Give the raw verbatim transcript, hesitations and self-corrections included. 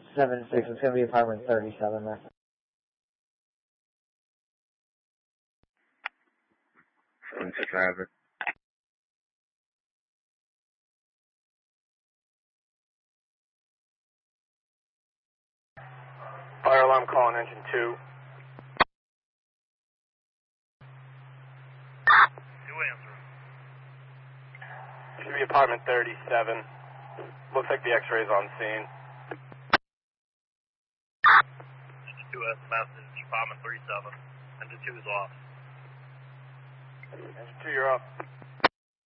seven six, it's going to be apartment thirty-seven, man. seven six Rabbit. Fire alarm calling engine two. Two answer. Should be apartment thirty-seven. Looks like the x-ray's on scene. Engine two has the message, apartment thirty-seven. Engine two is off. Engine two, you're up.